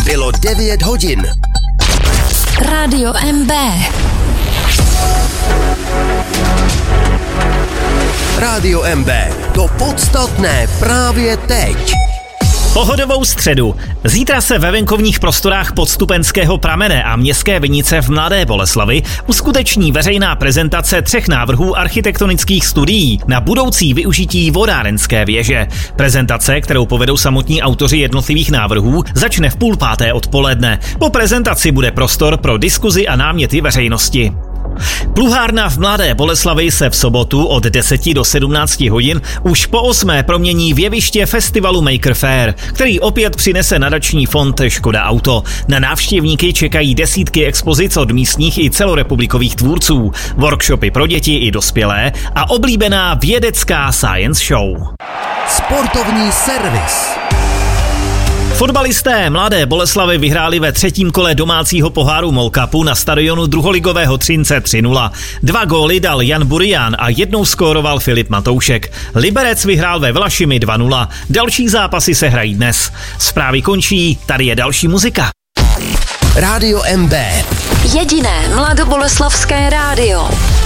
Bylo 9 hodin. Rádio MB. Rádio MB. To podstatné právě teď. Pohodovou středu. Zítra se ve venkovních prostorách Podstupenského pramene a Městské Vinice v Mladé Boleslavi uskuteční veřejná prezentace 3 návrhů architektonických studií na budoucí využití vodárenské věže. Prezentace, kterou povedou samotní autoři jednotlivých návrhů, začne v 17:30 odpoledne. Po prezentaci bude prostor pro diskuzi a náměty veřejnosti. Pluhárna v Mladé Boleslavi se v sobotu od 10 do 17 hodin už po 8. promění v jeviště festivalu Maker Faire, který opět přinese nadační fond Škoda Auto. Na návštěvníky čekají desítky expozic od místních i celorepublikových tvůrců, workshopy pro děti i dospělé a oblíbená vědecká science show. Sportovní servis. Fotbalisté Mladé Boleslavy vyhráli ve 3. kole domácího poháru MOL Cupu na stadionu druholigového Třince 3-0. 2 góly dal Jan Burian a 1 skóroval Filip Matoušek. Liberec vyhrál ve Vlašimi 2-0. Další zápasy se hrají dnes. Zprávy končí, tady je další muzika. Rádio MB. Jediné mladoboleslavské rádio.